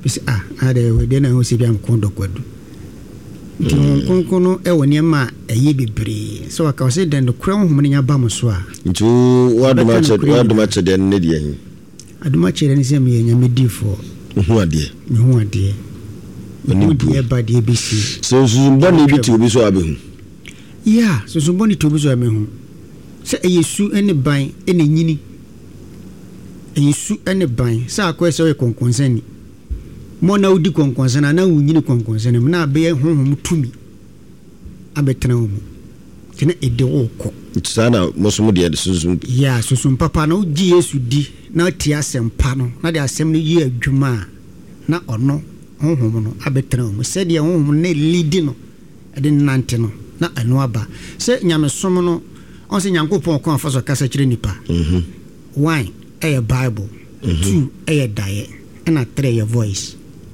Bisi ade we de na ho se bia nkondo kwadu. Nti nkonkono e woni ma ayi bebre. So aka se den kura honhom ne nya ba mo so a. Nti waduma che den ne de yin. Aduma che den se me nya medifo. Hu ade. Me hu ade. Oni die ba de bisi. So zumba ne bi ti obi so abehu. Yeah, so zumba ni to obi so abehu. Se eyesu ene ban ene nyini. Eyesu ene ban sa akwese we konkonsani. Mo na udi konkonsana na wunyini konkonsani na be honhom tumi abetena wo mu. Tena ede wo ko. Sana mosumu de susum. Yeah, susum papa na uji Yesu di na ti asempa no na de asem no yi adwuma na ono honhom no abetena wo mu. Se de honhom na lead no ede nante no na anu aba. Se nyamesom no on se Nyankopon ko afaso kasa kire nipa. One a Bible, two a diet, and a three a voice.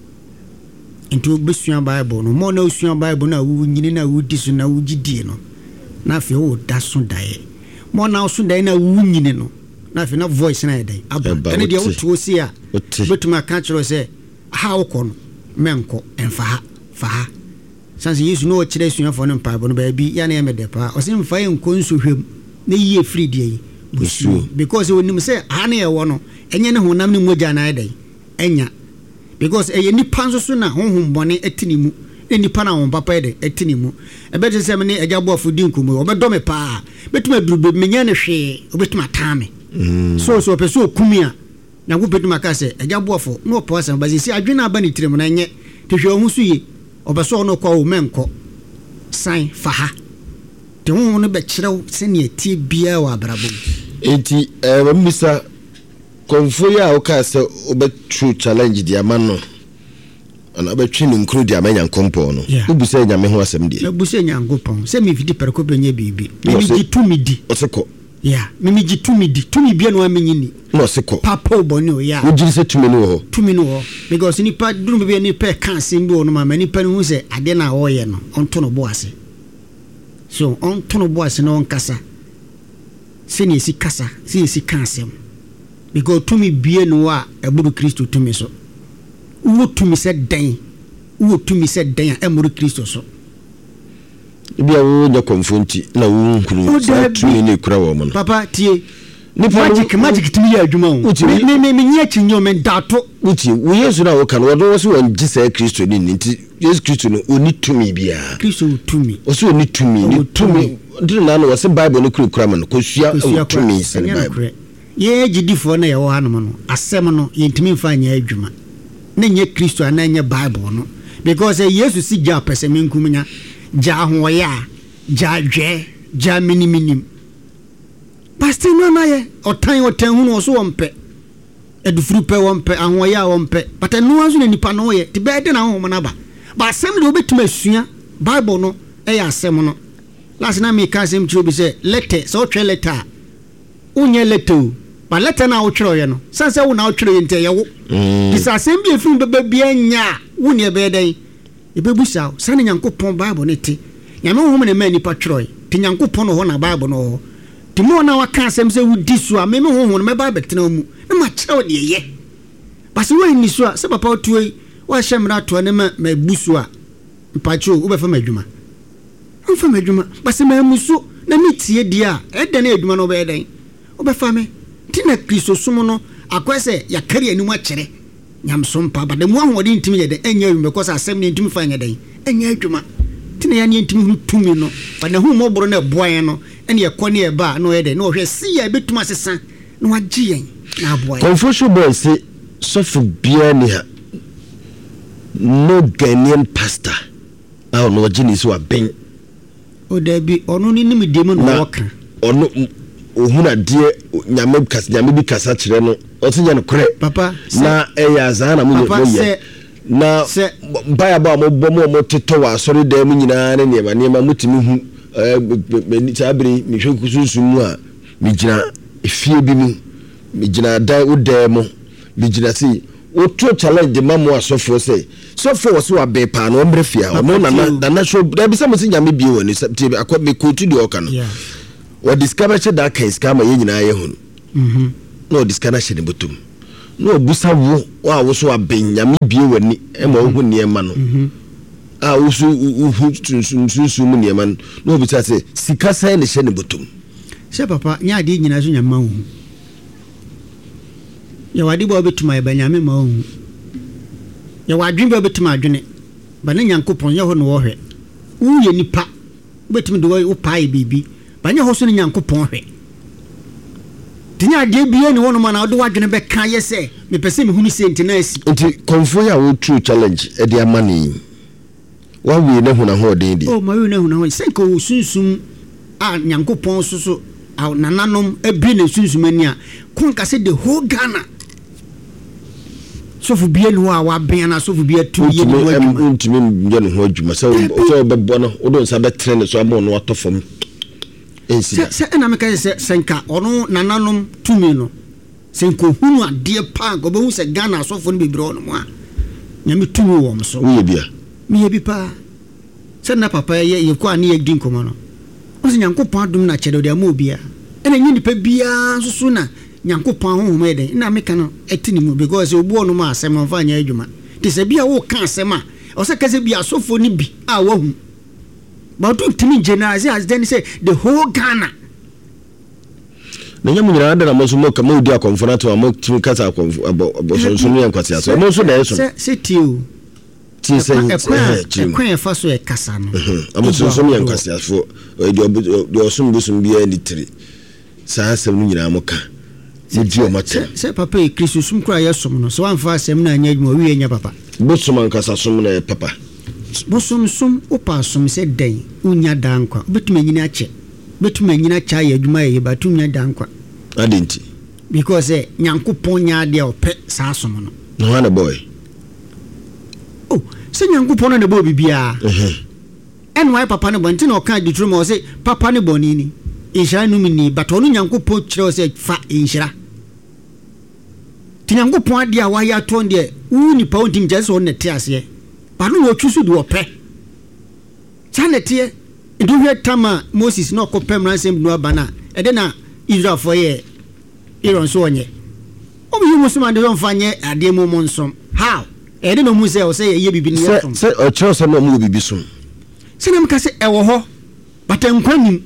Into Bushian Bible, no more no Suan Bible, no wood, na wood dis na woodino. Nothing old that's soon die. More now soon die na woodino. Nothing of voice in a day. And the old to see her. But to my country say, how con, menko, and faha. Since you know what today's for them, Bible, baby, Yanni Medepa, or some fire and consume him, the year free day. Because when you say honey a one and you know who naming Mojana day enya because a ni panso suna home bonnet etinimu any pana on papa de etinimu a better semini a jabo for dinkum or bedome pa bet me do menyane she obet my time so pursue kumia na go bet makase a jabo for no person but you see adwena ba ni trim na nye to hwe ohusu yi obeso no kwa o menko sign faha te ho no be kirew sene tie bia wa abrabo enti misa konfoya o ka se obetru challenge dia man no ana betwe ni nkru dia manya nkompo no ubuse nya me ho asem dia ubuse nya ngopon se mi fidi perko benye bibi mi gitu midi oseko yeah mi gitu midi tumi bia no amenyini no oseko papa oboni o yeah ujiri se tumi no ho because ni pa duru bia ni pa kan se mbi ono ma ni pa ni hu se ade na wo ye no onto no bo ase so onto no bo ase no onkasa seni esi kasa si esi kansem because tumi bie no a eburu Kristo tumi so wo tumi se den emuru Kristo so bia wo nya konfonti na wo nkuru sa tumi ne kura wo mo no papa tie ni magic tumi ya adwuma wo me nya chinyo men dato uti wo Yesu na wo kan wo do so won gise Kristo ni nti Yesu Kristo no oni tumi bia Kristo tumi o so oni tumi ni tumi ndiri na no wo se Bible no kura man ko sua tumi se Bible ye gidifo na ye wo hanom no asem no ye ntimi mfa nya adwuma na nye Kristo ana nya Bible no because Yesu si ja pese menkumnya ja hoya ja dwe ja minim pastor no na ye otan hu no so wompe edufuru pe wompe ahoya wompe but no anso na nipa no ye ti be de na ho na ba asem de obetuma sua Bible no ya asem no last na me ka asem chi obi say letter so twa letter unye letter ba letter na wo twero ye no sanse wo na wo twero ye nte ye wo bisa asem bi efun bebe bia nya wo ne be den e bebusa sane Nyankopon Bible ne ti nyame wo me na nipa twero ti Nyankopon no ho na Bible no ti mo na waka asem se wo disu a me ho no me Bible tena mu na ma kyerɛ de ye basi wo ni so a se papa otuoi wa hyemra to ne ma busu a mpacho wo be fa madwuma mfa madwuma basi ma muso na mitie dia ede na adwuma no be den wo be fa me ti na Kristo som no akwese ya kare animu akyere nyamsom pa ba de mu ahode ntimi ye de enya wi because asem ne ntimi fa nya den enya adwuma ti na ya ne ntimi tumi no ba na hu mo boro na boan no ene ye kɔ ne ye ba no ye de no hwɛ si ya betuma sesa no agye yen na boan Confucius boy say suffer bia ni ha no Ghanaian pastor no genius wa ben o da bi ono ni nim de mu no woka ono ohuna de nyame bi kasa kire no o tinya no kore papa na eya za na mu ye na baya ba mo teto wa sori da mu nyina na niema mutimi hu me tabiri mi hwe kususu mu a mi gina efie bi mu mi gina da udemo mi gina si o to challenge mamo asofo say sofo wo so abe pa no mbrefia o no na show da bi sam sin nyame bi woni akwa me ko tu di oka no o discover che da case kama ye nyina ye hu no discover che ne botum no busa wo wa wo so abenyame bie wani e ma wo niema no a wo so sunsun mu niema no busa se sika sai ne hye ne botom se papa nya de nyina so nyama wo ya wadi bo betuma e banyame ma wo ya wadwen bo betuma adwene ba ne Nyankopon ye ho no wo hwe wo ye nipa betumi do wo pae bibi ba nya ho so ne Nyankopon hwe tinya de bia ne wono ma na do wadwene be kan ye se me pese me hunu se ntina asi nti konfo ya wo true challenge e de amani wa wi ne huna ho den di ma wi ne huna ho se ko sunsum a Nyankopon so a nananom ebi ne sunsum ani a kon ka se the whole Ghana so fu bia no a wa ben na so fu bia tu ye no adwuma ntimi nje no ho adwuma so bebo no wo don sa be trend so amo no atofom se na me ka se senka ono nananom tumi no senko hunu ade pa go be hu se Ghana so fo no bebre ono mo a nyame tumi wo mo so wo bia me ye bi pa se na papa ye ko ani ye din komo no o se Nyankopon adum na chede de ama obia ena nyi nipa bia so na Nyankopon ho ho eden na me ka no etini mu because obu ono ma asem no fa nya adwuma te se bia wo ka asem a o se ka se bia sofo ni bi a wo hu but to timi generalize as then say the whole Ghana na nyamu nyina na mo so mo ka mo di akonfona to mo timi kasa akonfo abosonso no yankwase aso mo so na yeso se tiu ti se ekwan fa so e kasa no abosonso no yankwase aso de osum bia ni tiri sa asem no nyina mo ka se papa e Kristo sum kura yesom no so anfa asem na anya adwuma wi enya papa bosum ankasa sum na papa bosum sum opa sum se den unya dankwa betuma nyina ache betuma nyina cha ya adwuma ye batu nya dankwa adenti because Nyankopon nya de ope sa sum no no wana boy se Nyankopon na bo bibia enwai papa ne bonti na oka di trum o se papa ne bonini inshira numini but onu Nyankopon kire o se fa inshira ti Nyankopon ade a wa ya ton de wu ni pa ontim je se on ne te ase ba no wo twusu de ope chanete ndu hwe tama Moses no kopem ransem no abana e de na Israel for ye iron so onye o bi musuma de fanye ade mo monsom how e de no mu se o se ye bibi ni yesom se o chero se no mu bibi som se na mka se e wo ho but enkwanim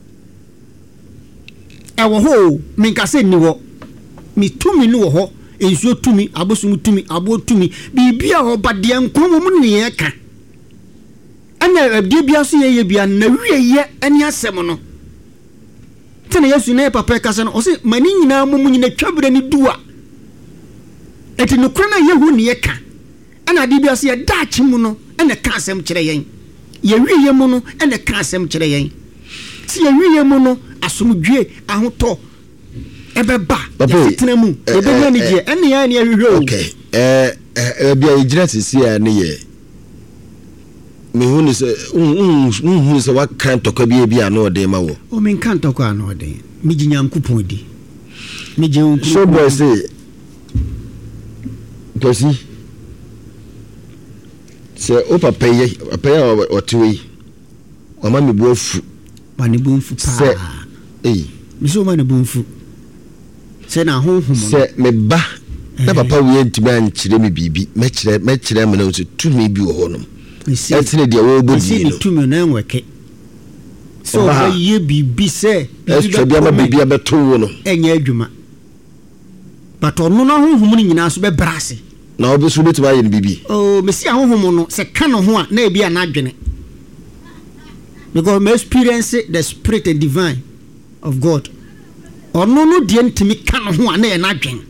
e wo ho minka se ni wo mi tumi ni wo ho ensuo tumi abosum tumi abo tumi bibia ho bade enkwom mu ne ye ka ana de bia so ye bia na wie ye ani asem no tena Yesu na papa ka se no o se mani nyina mu nyina twabere ni duwa eti no kura na yehu ne ye ka ana de bia so ye daachi mu no ana ka asem kire yen ye wie ye mu no ana ka asem kire yen si ye wie ye mu no asomdwe ahoto ebeba yetena mu ebenya ni je ene ya ni ahwehwe okay bia ejira sisi ya ne ye me hunu se wa kan tokwa bia na ode ma wo o men kan tokwa na ode mi ji Nyankopon di mi je unku so boy say kosi se o papa ye otiwe o ma mi bu ofu ma ni bu ofu pa se mi so ma ni bu ofu se na honhom se me ba na papa we ntimi ankyire me bibi me kire me na so tumi bi wo honom etine de wo bodi no tumi na enweke so ba ye bibi se extra bia ma bibi abeto wo no enya adwuma but ono na honhom ni nyina so be brase na obesu betu ba ye no bibi me si honhom no se ka no ho a na ebia na adwene because me experience the spirit and divine of God ono no de ntimi ka no ho a na ye na adwen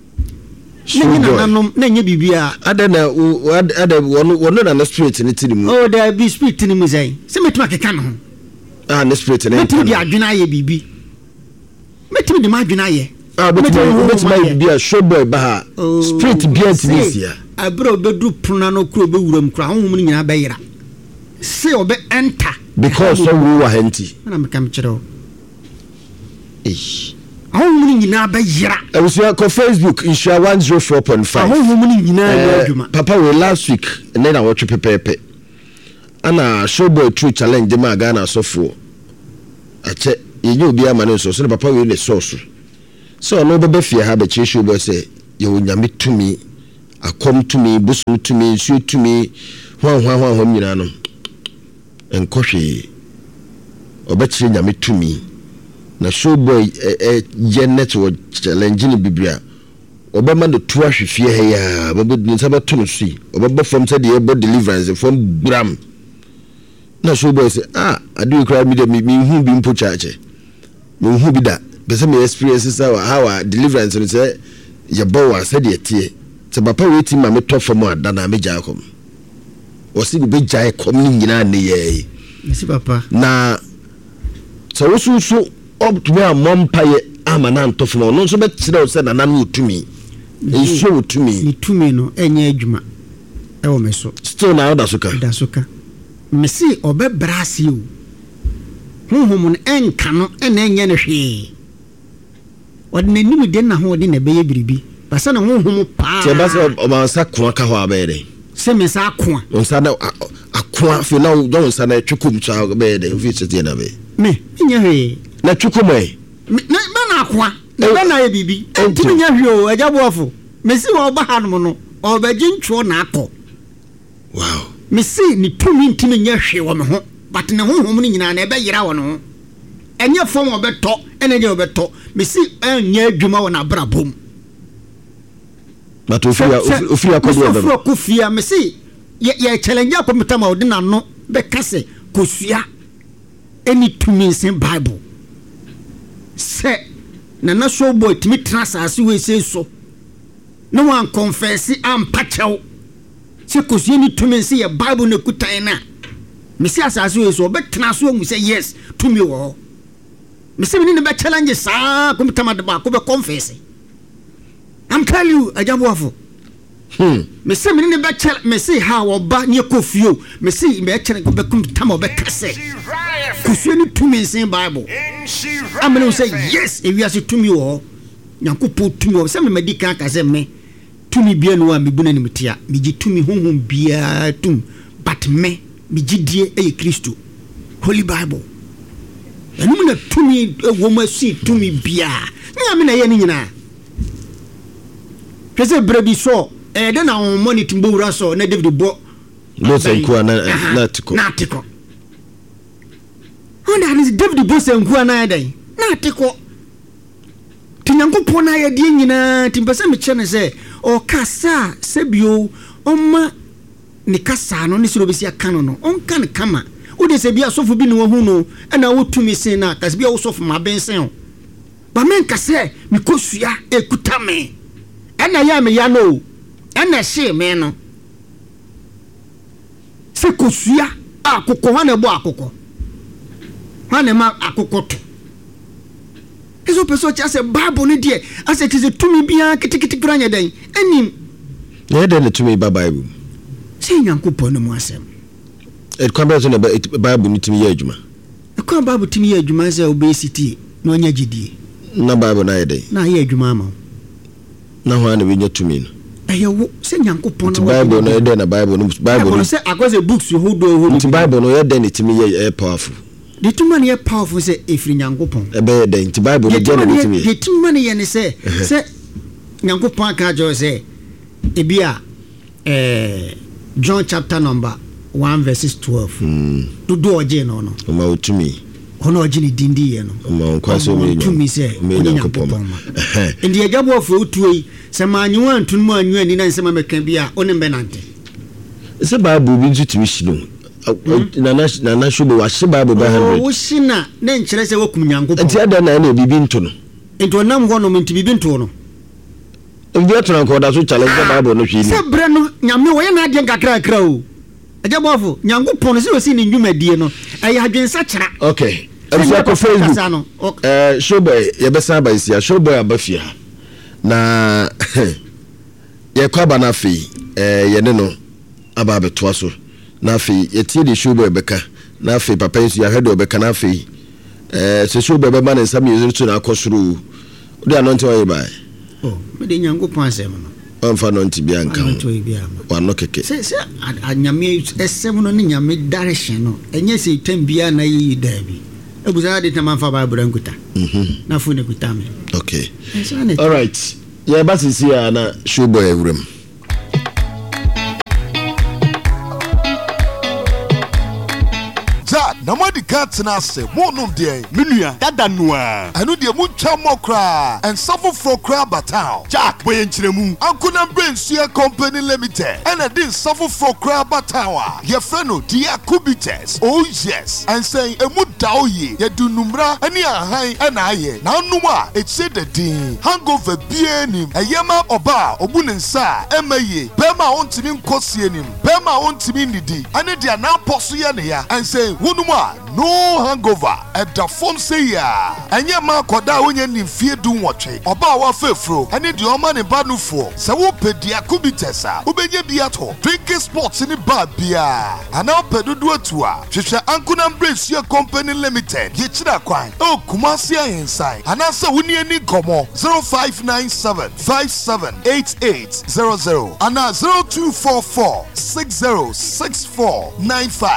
na nye bibia adana wono na spirit ni tinimu there be spirit ni mu sai se metuma keka no ho na spirit ni metumi de adwena ye bibi metumi de ma adwena ye metuma bibia showboy ba spirit bia ntisia abro bedu pruna no kro be wuram kra honhom ni nyina be yira se obe enter because so we wa hanti na mekam kiro ahonhom nyina ba yira ebusia ko Facebook insha 104.5 ahonhom nyina adwuma papa we last week na wotwe pepepe ana showboy true challenge ma Ghana sofo ache yenye obi ama ne so papa we le source so no bebe fie ha be che showboy say yo nyame tumi akom tumi busu tumi su tumi hwan nyina no enkohwe obekire nyame tumi na showboy Janet wo challenge ni biblia obema no tu ahwefie he ya babo nsa beto no sui obeba from said the able deliverance from gram na showboy say adu cry me me hu bi mpo chaache me hu bi da bese me experience how deliverance no say ye bowa said the tie se papa weti ma me to from ada na me jakom osi bi jai kom ni nyina ne ye si papa na so wosu up to me amompaye amana ntofo no so betire o se na nanu utumi enso utumi ni tumi no enye adwuma e wo meso still na oda soka mesi obebrasi o honhom no enka no ena enye ne hwe odne nim de na ho ode na beye biribi basa na honhom pa tie basa o ma sa ko aka ho abere se me sa ko onsa na akwa fi na don sa na twukum cha beye de fi tie na be me enye hwe na twukum na akwa na na ye bibi ntimi nya hwe o ajaboafo mesi wo ba hanom no obaji ntwo na akọ wow mesi ni tumi ntimi nya hwe wo me ho but ne honhom ni nyina na ebe yira wo no enye fom obeto enye obeto mesi enya adwuma wo na brabom but ofia kofia mesi ye challenge akomitama odina no be kase kosua eni tumi sin bible se na showboy timi transase we say so no one confess am pachew se kosua ni tumi sin ye bible ne kutan na me se asase we so be transase mu say yes tumi wo me se ni be challenge sa komitama de ba ko be confess I'm telling you ajaboafo me se ni be challenge me se ha wo ba ni kofio me se me challenge ko be komitama be kase kosua ni tumi sin bible I'm going to say yes if you are to me or Yankupo to me or some medical me to me be no me buna nimutia me ji to me honhom bia tum but me jidie e Kristo Holy Bible enu na to me wo ma si to me bia na me na ye ni nyina pese brebi so de na on monitor mbowura so na David bo no say ku na tiko Honda ni David bo se nku na dai na tiko tinyankopo na ye die nyina timpese me chene se o kasa sebio oma ni kasa no ni siro besi aka no onka ne kama wo de se bia sofo bi ne wo hu no na wo tumi sen na kasa bia wo sofo ma bensen o ba men kase mi kosua ekuta me na ya me ya no na hye me no se kosua akokko ha na bo akokko Hanema akokoto. Eso peso cha se Bible ni die ase ti se tumi bia kitikiti granya dan. Enim. Ye de tumi ba Bible. Se Nyankopon no mu asem. E kwamba so na Bible ni tumi ye adwuma. E kwamba Bible tumi ye adwuma se obesity na onya gidie. Na Bible na ye de. Na ye adwuma ama. Na ho na we nya tumi no. Eyewo se Nyankopon no Bible no ye de na Bible no se akwase books hold do Bible no ye de ni tumi ye powerful. The two man ye powerful say efri Nyankopon. Ebe de nti Bible no je na timi. The two man ye ne say Nyankopon aka jo say ebia John chapter number 1 verses 12. Do oje no no. Ma otumi. Ono oje ni dindi ye no. Ma nkwaso me otumi say Nyankopon. Ndi agabo ofo otuoi se ma anyu antun mu anyu ani na nsema meka bia onim benante. Se Bible bi ntumi shino. na shubo wa shi Bible ba 100 wo shina na nkyere se wakum Nyankopon nti ada na bibi nto no nto nam ho no nti bibi nto no ndi atona ko da so challenge Bible no hwi ni se bre no nyame wo ye na ade nkakra akra o ajabofo Nyankopon se osi ni ndwumadie no ayi adwensa kyera okay amsa ko Facebook showboy ye besa ba isia showboy abafia na ye kwaba na fi ye ne no aba beto so na fi yetie de showboy beka na fi papa nsu ya hedo beka na fi se showboy be ma ne nsam yezu na akosuru odi anonte wa yibai me de Nyankopon asem no onfa no nti bia nka wa no keke se anyame esem no ne nyame direction no enye se tambia na yi dabi ebuza de tamanfa Bible nkuta na fu ne kuta me okay all right Yeah, but it's here na showboy room. Na mo di cat na se mo no de menua dada noa anu de mu twa mo kra and suffer for kra batao Jack boy enchiremu Ankuna Brainsuya Company Limited and a din suffer for kra batao ye freno dia kubites oh yes and say emu daoye ye du numra ani ahan ana aye na numa e che de din hangover bie nim eyema oba obunensa emaye bema ontimi nkosie nim bema ontimi nidi ane dia na poso ye ne ya and say wunuma no hangover at the form say ya enye ma koda wonye nimfie du nwotwe oba wa fefro ene de oma ne ba no fo se wo pedia kubitesa ubenye bia to drinking sports ni ba bia ana pedudu atu a hwehwe Ankuna Brainsuya Company Limited ye kira kwan o Kumasi ahensai ana se woni ani komo 0597578800 ana 0244606495